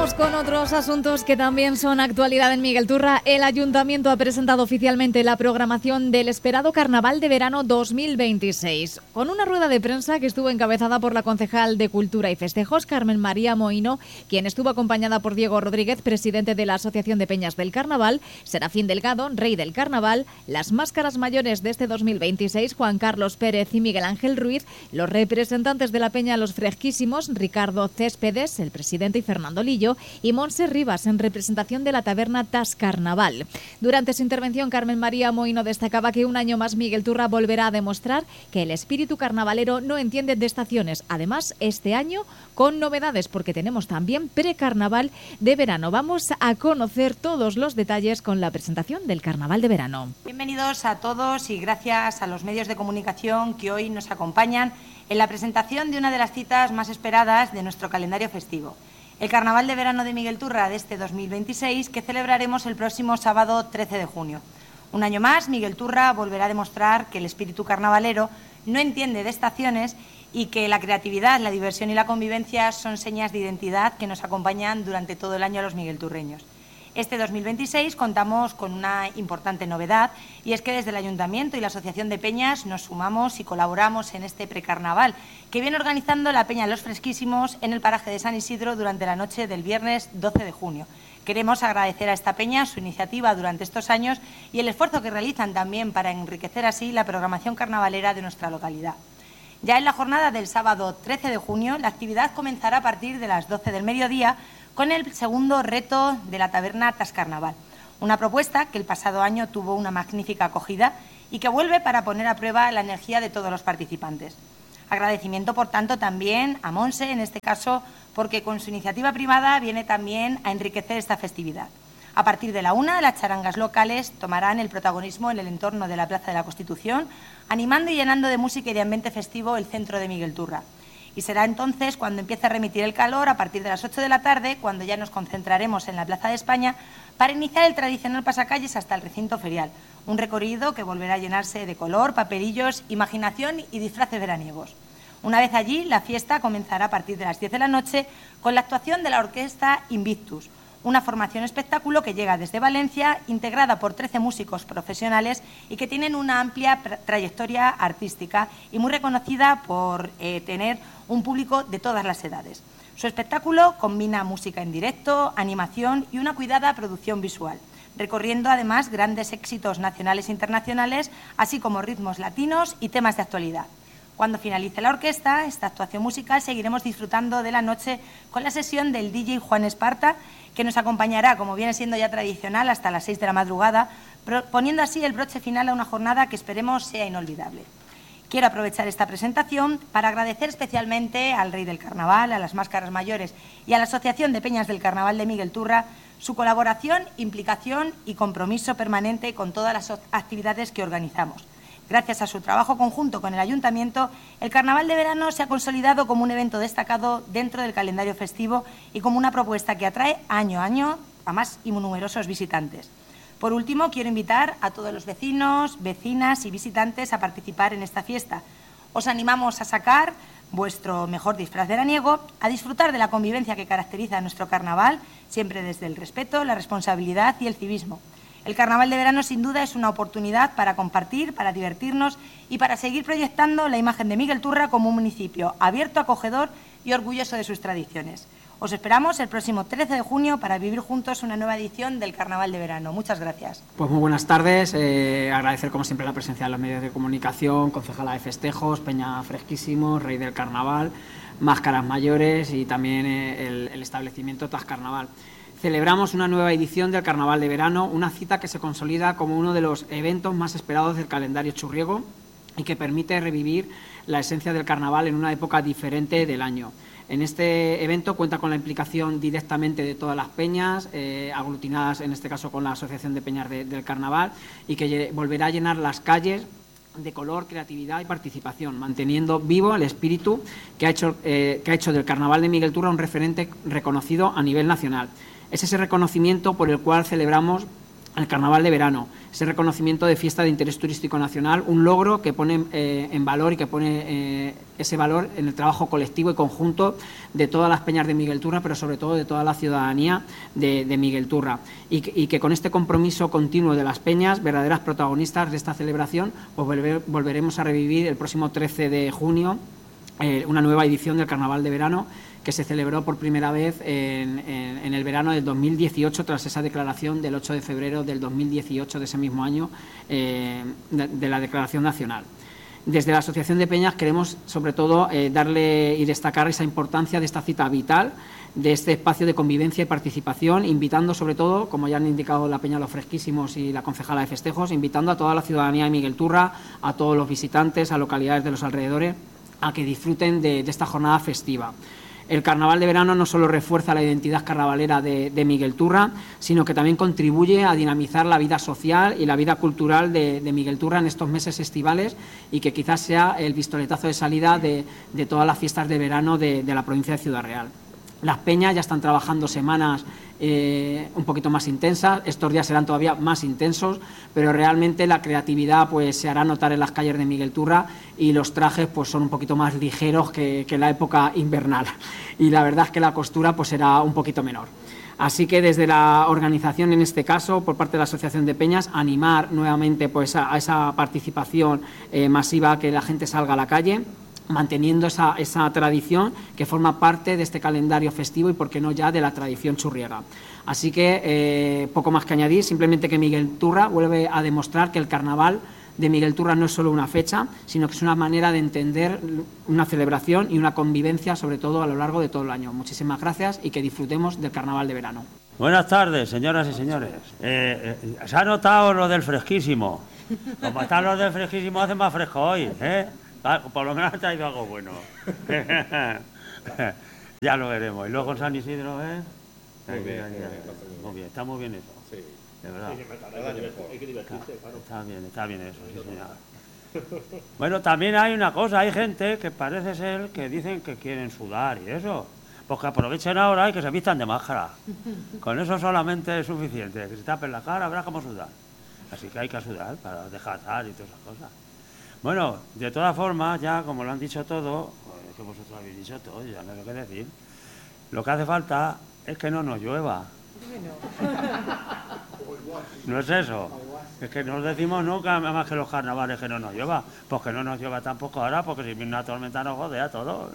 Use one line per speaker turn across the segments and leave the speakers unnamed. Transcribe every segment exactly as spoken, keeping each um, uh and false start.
Vamos con otros asuntos que también son actualidad en Miguel Turra. El Ayuntamiento ha presentado oficialmente la programación del esperado Carnaval de Verano dos mil veintiséis, con una rueda de prensa que estuvo encabezada por la concejal de Cultura y Festejos, Carmen María Moino, quien estuvo acompañada por Diego Rodríguez, presidente de la Asociación de Peñas del Carnaval, Serafín Delgado, rey del Carnaval, las máscaras mayores de este dos mil veintiséis, Juan Carlos Pérez y Miguel Ángel Ruiz, los representantes de la Peña Los Fresquísimos, Ricardo Céspedes, el presidente, y Fernando Lillo, y Montse Rivas, en representación de la taberna Tas Carnaval. Durante su intervención, Carmen María Moino destacaba que un año más Miguel Turra volverá a demostrar que el espíritu carnavalero no entiende de estaciones. Además, este año con novedades, porque tenemos también precarnaval de verano. Vamos a conocer todos los detalles con la presentación del Carnaval de Verano.
Bienvenidos a todos y gracias a los medios de comunicación que hoy nos acompañan en la presentación de una de las citas más esperadas de nuestro calendario festivo, el Carnaval de Verano de Miguel Turra de este dos mil veintiséis, que celebraremos el próximo sábado trece de junio. Un año más, Miguel Turra volverá a demostrar que el espíritu carnavalero no entiende de estaciones y que la creatividad, la diversión y la convivencia son señas de identidad que nos acompañan durante todo el año a los miguelturreños. Este dos mil veintiséis contamos con una importante novedad, y es que desde el Ayuntamiento y la Asociación de Peñas nos sumamos y colaboramos en este precarnaval que viene organizando la Peña Los Fresquísimos en el paraje de San Isidro durante la noche del viernes doce de junio. Queremos agradecer a esta peña su iniciativa durante estos años y el esfuerzo que realizan también para enriquecer así la programación carnavalera de nuestra localidad. Ya en la jornada del sábado trece de junio, la actividad comenzará a partir de las doce del mediodía con el segundo reto de la taberna Tas Carnaval, una propuesta que el pasado año tuvo una magnífica acogida y que vuelve para poner a prueba la energía de todos los participantes. Agradecimiento, por tanto, también a Montse, en este caso, porque con su iniciativa privada viene también a enriquecer esta festividad. A partir de la una, las charangas locales tomarán el protagonismo en el entorno de la Plaza de la Constitución, animando y llenando de música y de ambiente festivo el centro de Miguel Turra. Y será entonces cuando empiece a remitir el calor, a partir de las ocho de la tarde, cuando ya nos concentraremos en la Plaza de España para iniciar el tradicional pasacalles hasta el recinto ferial, un recorrido que volverá a llenarse de color, papelillos, imaginación y disfraces veraniegos. Una vez allí, la fiesta comenzará a partir de las diez de la noche con la actuación de la orquesta Invictus, una formación espectáculo que llega desde Valencia, integrada por trece músicos profesionales y que tienen una amplia trayectoria artística y muy reconocida por eh, tener un público de todas las edades. Su espectáculo combina música en directo, animación y una cuidada producción visual, recorriendo además grandes éxitos nacionales e internacionales, así como ritmos latinos y temas de actualidad. Cuando finalice la orquesta, esta actuación musical, seguiremos disfrutando de la noche con la sesión del D J Juan Esparta, que nos acompañará, como viene siendo ya tradicional, hasta las seis de la madrugada, poniendo así el broche final a una jornada que esperemos sea inolvidable. Quiero aprovechar esta presentación para agradecer especialmente al Rey del Carnaval, a las Máscaras Mayores y a la Asociación de Peñas del Carnaval de Miguel Turra su colaboración, implicación y compromiso permanente con todas las actividades que organizamos. Gracias a su trabajo conjunto con el Ayuntamiento, el Carnaval de Verano se ha consolidado como un evento destacado dentro del calendario festivo y como una propuesta que atrae año a año a más y numerosos visitantes. Por último, quiero invitar a todos los vecinos, vecinas y visitantes a participar en esta fiesta. Os animamos a sacar vuestro mejor disfraz veraniego, a disfrutar de la convivencia que caracteriza a nuestro carnaval, siempre desde el respeto, la responsabilidad y el civismo. El Carnaval de Verano, sin duda, es una oportunidad para compartir, para divertirnos y para seguir proyectando la imagen de Miguel Turra como un municipio abierto, acogedor y orgulloso de sus tradiciones. Os esperamos el próximo trece de junio para vivir juntos una nueva edición del Carnaval de Verano. Muchas gracias.
Pues muy buenas tardes. Eh, agradecer, como siempre, la presencia de los medios de comunicación, concejala de festejos, Peña Fresquísimos, Rey del Carnaval, Máscaras Mayores y también eh, el, el establecimiento Tas Carnaval. Celebramos una nueva edición del Carnaval de Verano, una cita que se consolida como uno de los eventos más esperados del calendario churriego y que permite revivir la esencia del carnaval en una época diferente del año. En este evento cuenta con la implicación directamente de todas las peñas, eh, aglutinadas en este caso con la Asociación de Peñas de, del Carnaval, y que volverá a llenar las calles de color, creatividad y participación, manteniendo vivo el espíritu que ha hecho, eh, que ha hecho del Carnaval de Miguel Turra un referente reconocido a nivel nacional. Es ese reconocimiento por el cual celebramos el Carnaval de Verano, ese reconocimiento de fiesta de interés turístico nacional, un logro que pone eh, en valor y que pone eh, ese valor en el trabajo colectivo y conjunto de todas las peñas de Miguel Turra, pero sobre todo de toda la ciudadanía de, de Miguel Turra, y que, y que con este compromiso continuo de las peñas, verdaderas protagonistas de esta celebración, pues volver, volveremos a revivir el próximo trece de junio eh, una nueva edición del Carnaval de Verano, que se celebró por primera vez en, en, en el verano del dos mil dieciocho, tras esa declaración del ocho de febrero del dos mil dieciocho de ese mismo año, eh, de, de la Declaración Nacional. Desde la Asociación de Peñas queremos, sobre todo, eh, darle y destacar esa importancia de esta cita vital, de este espacio de convivencia y participación, invitando, sobre todo, como ya han indicado la Peña Los Fresquísimos y la concejala de festejos, invitando a toda la ciudadanía de Miguel Turra, a todos los visitantes, a localidades de los alrededores, a que disfruten de, de esta jornada festiva. El Carnaval de Verano no solo refuerza la identidad carnavalera de, de Miguel Turra, sino que también contribuye a dinamizar la vida social y la vida cultural de, de Miguel Turra en estos meses estivales, y que quizás sea el pistoletazo de salida de, de todas las fiestas de verano de, de la provincia de Ciudad Real. Las peñas ya están trabajando semanas eh, un poquito más intensas, estos días serán todavía más intensos, pero realmente la creatividad pues se hará notar en las calles de Miguel Turra, y los trajes pues son un poquito más ligeros que, que la época invernal, y la verdad es que la costura pues será un poquito menor. Así que desde la organización, en este caso, por parte de la Asociación de Peñas, animar nuevamente pues a, a esa participación eh, masiva, que la gente salga a la calle, manteniendo esa, esa tradición que forma parte de este calendario festivo y, por qué no, ya de la tradición churriega. Así que eh, poco más que añadir, simplemente que Miguel Turra vuelve a demostrar que el Carnaval de Miguel Turra no es solo una fecha, sino que es una manera de entender una celebración y una convivencia, sobre todo a lo largo de todo el año. Muchísimas gracias y que disfrutemos del Carnaval de Verano.
Buenas tardes, señoras y señores. Eh, eh, ¿Se ha notado lo del fresquísimo? Como están los del fresquísimo, hace más fresco hoy, ¿eh? Por lo menos ha traído algo bueno. Ya lo veremos. Y luego en San Isidro, ¿eh? Muy bien, muy bien, muy bien. Está muy bien eso. Sí. De verdad. Hay que divertirse, claro. Está bien, está bien eso, sí, señor. Bueno, también hay una cosa, hay gente que parece ser que dicen que quieren sudar y eso. Pues que aprovechen ahora y que se vistan de máscara. Con eso solamente es suficiente. Que se tapen la cara, verás cómo sudar. Así que hay que sudar para descansar y todas esas cosas. Bueno, de todas formas, ya como lo han dicho todo, pues, que vosotros habéis dicho todo, ya no hay que decir, lo que hace falta es que no nos llueva. No es eso. Es que nos decimos nunca más que los carnavales que no nos llueva. Pues que no nos llueva tampoco ahora, porque si viene una tormenta nos jodea todo.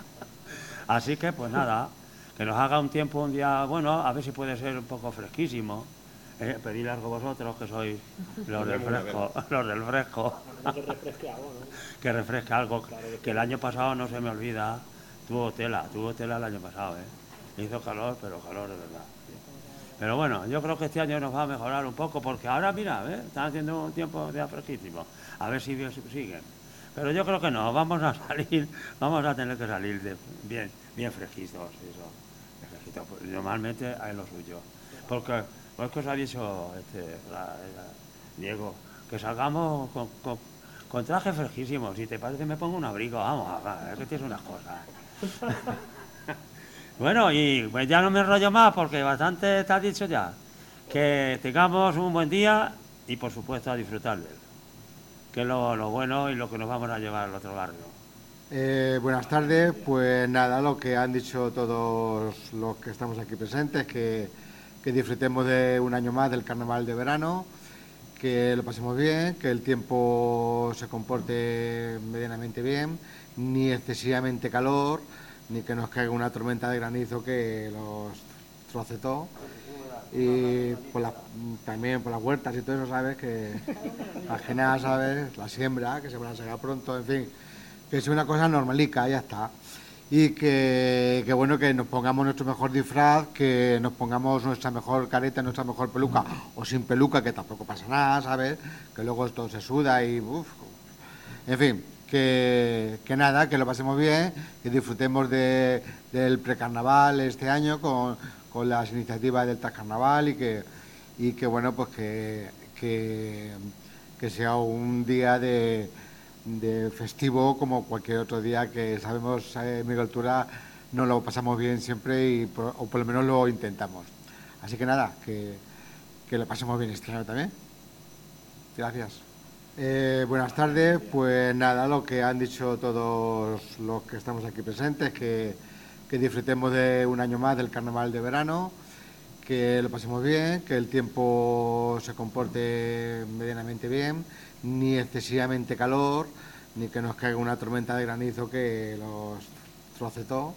Así que, pues nada, que nos haga un tiempo, un día, bueno, a ver si puede ser un poco fresquísimo. Eh, pedirle algo vosotros, que sois los del fresco, los del fresco. Que refresque algo, ¿no? Que refresque algo, que el año pasado, no se me olvida, tuvo tela, tuvo tela el año pasado, ¿eh? Hizo calor, pero calor de verdad. Pero bueno, yo creo que este año nos va a mejorar un poco, porque ahora, mira, ¿eh? Están haciendo un tiempo de fresquísimo, a ver si siguen. Pero yo creo que no, vamos a salir, vamos a tener que salir de bien, bien fresquitos, eso, fresquitos. Normalmente hay lo suyo, porque, pues que os ha dicho este, la, la, Diego, que salgamos con, con, con trajes fresquísimos. Si te parece, me pongo un abrigo, vamos, es que tienes unas cosas. Bueno, y pues ya no me enrollo más, porque bastante te has dicho ya. Que tengamos un buen día y, por supuesto, a disfrutar de él, que es lo, lo bueno y lo que nos vamos a llevar al otro barrio.
Eh, buenas tardes, pues nada, lo que han dicho todos los que estamos aquí presentes, que, que disfrutemos de un año más del Carnaval de Verano, que lo pasemos bien, que el tiempo se comporte medianamente bien, ni excesivamente calor, ni que nos caiga una tormenta de granizo que los troce todo. Y por la, también por las huertas y todo eso, ¿sabes? Que la general, ¿sabes? La siembra, que se van a sacar pronto, en fin, que es una cosa normalica, ya está. Y que, que bueno, que nos pongamos nuestro mejor disfraz, que nos pongamos nuestra mejor careta, nuestra mejor peluca, o sin peluca, que tampoco pasa nada, ¿sabes? Que luego esto se suda y uff. En fin, que, que nada, que lo pasemos bien, que disfrutemos de, del precarnaval este año con, con las iniciativas del Trascarnaval, y que, y que bueno, pues que, que, que sea un día de... de festivo como cualquier otro día, que sabemos, eh, Miguel Turra nos lo pasamos bien siempre, y por, o por lo menos lo intentamos. Así que nada, que, que lo pasemos bien este año también. Gracias. Eh, buenas tardes. Pues nada, lo que han dicho todos los que estamos aquí presentes, que, que disfrutemos de un año más del Carnaval de Verano, que lo pasemos bien, que el tiempo se comporte medianamente bien, ni excesivamente calor, ni que nos caiga una tormenta de granizo que los troce todo.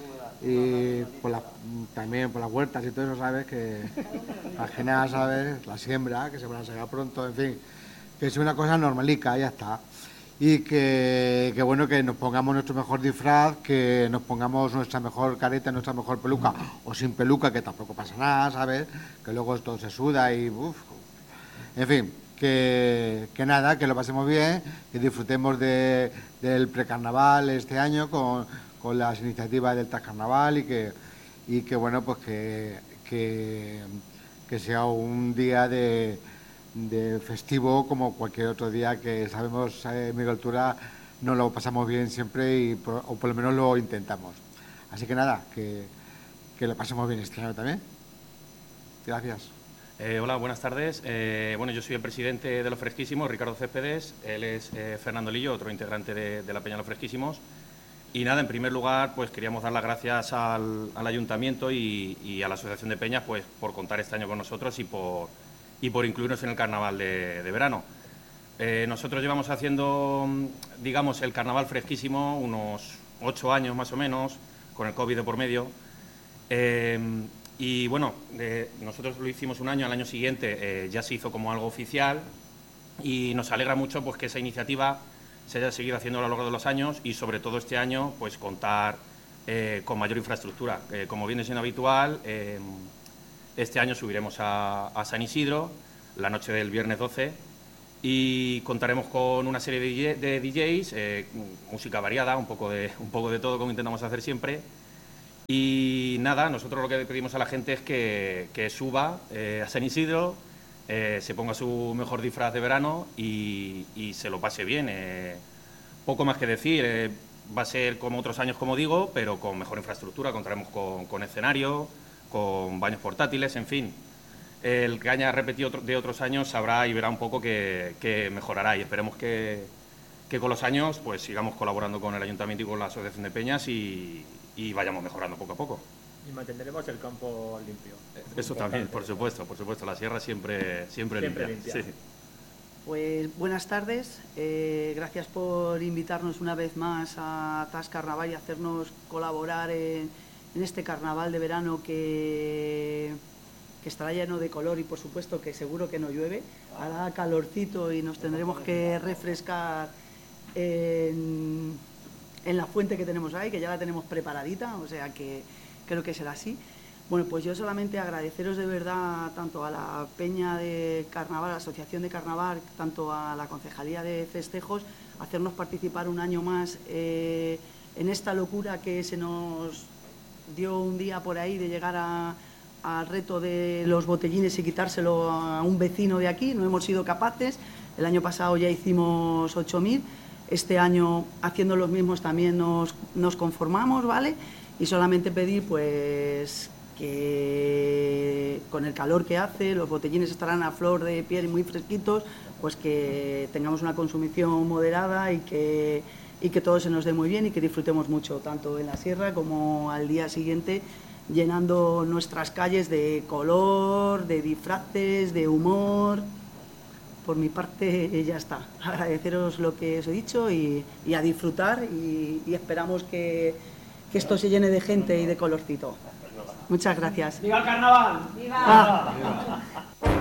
Y por la, también por las huertas y todo eso, ¿sabes? Que al final, ¿sabes? La siembra, que se van a sacar pronto, en fin, que sea una cosa normalica, ya está. Y que, que bueno, que nos pongamos nuestro mejor disfraz, que nos pongamos nuestra mejor careta, nuestra mejor peluca, o sin peluca, que tampoco pasa nada, ¿sabes? Que luego todo se suda y uff. En fin, que, que nada, que lo pasemos bien, que disfrutemos de, del precarnaval este año con, con las iniciativas del Trascarnaval y que, y que bueno, pues que, que, que sea un día de, de festivo como cualquier otro día, que sabemos, eh, Miguel Turra, nos lo pasamos bien siempre y por, o por lo menos lo intentamos. Así que nada, que, que lo pasemos bien este año también. Gracias.
Eh, hola, buenas tardes. Eh, bueno, yo soy el presidente de Los Fresquísimos, Ricardo Céspedes. Él es eh, Fernando Lillo, otro integrante de, de la Peña Los Fresquísimos. Y nada, en primer lugar, pues queríamos dar las gracias al, al Ayuntamiento y, y a la Asociación de Peñas, pues por contar este año con nosotros y por, y por incluirnos en el Carnaval de, de Verano. Eh, nosotros llevamos haciendo, digamos, el Carnaval Fresquísimo unos ocho años más o menos, con el COVID de por medio. Eh, Y bueno, eh, nosotros lo hicimos un año, al año siguiente eh, ya se hizo como algo oficial y nos alegra mucho pues que esa iniciativa se haya seguido haciendo a lo largo de los años y sobre todo este año pues contar eh, con mayor infraestructura. Eh, como viene siendo habitual, eh, este año subiremos a, a San Isidro la noche del viernes doce y contaremos con una serie de, de D Js, eh, música variada, un poco, de, un poco de todo como intentamos hacer siempre. Y nada, nosotros lo que pedimos a la gente es que, que suba eh, a San Isidro, eh, se ponga su mejor disfraz de verano y, y se lo pase bien. Eh, poco más que decir, eh, va a ser como otros años, como digo, pero con mejor infraestructura, contaremos con, con escenario, con baños portátiles, en fin. El que haya repetido otro, de otros años sabrá y verá un poco que, que mejorará y esperemos que, que con los años pues sigamos colaborando con el Ayuntamiento y con la Asociación de Peñas y, y vayamos mejorando poco a poco.
Y mantendremos el campo limpio.
Eso también, por supuesto, por supuesto. La sierra siempre, siempre,
Siempre
limpia.
limpia.
Sí.
Pues buenas tardes, eh, gracias por invitarnos una vez más a Tas Carnaval y hacernos colaborar en, en este carnaval de verano que, que estará lleno de color y por supuesto que seguro que no llueve, hará calorcito y nos tendremos que refrescar en, en la fuente que tenemos ahí, que ya la tenemos preparadita, o sea que creo que será así. Bueno, pues yo solamente agradeceros de verdad tanto a la Peña de Carnaval, a la Asociación de Carnaval, tanto a la Concejalía de Festejos, hacernos participar un año más eh, en esta locura que se nos dio un día por ahí de llegar a, al reto de los botellines y quitárselo a un vecino de aquí. No hemos sido capaces. El año pasado ya hicimos ocho mil. Este año, haciendo los mismos, también nos, nos conformamos, ¿vale? Y solamente pedir, pues, que con el calor que hace, los botellines estarán a flor de piel y muy fresquitos, pues que tengamos una consumición moderada y que, y que todo se nos dé muy bien y que disfrutemos mucho, tanto en la sierra como al día siguiente, llenando nuestras calles de color, de disfraces, de humor. Por mi parte ya está. Agradeceros lo que os he dicho y, y a disfrutar y, y esperamos que, que esto se llene de gente y de colorcito. Muchas gracias.
¡Viva el carnaval!
¡Viva! ¡Ah!